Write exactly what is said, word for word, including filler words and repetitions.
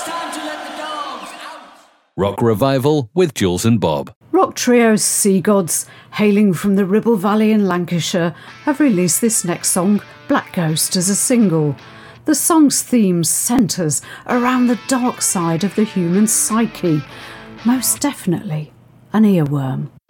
Rock Revival with Jules and Bob. Rock trio Sea Gods, hailing from the Ribble Valley in Lancashire, have released this next song, Black Ghost, as a single. The song's theme centres around the dark side of the human psyche. Most definitely an earworm.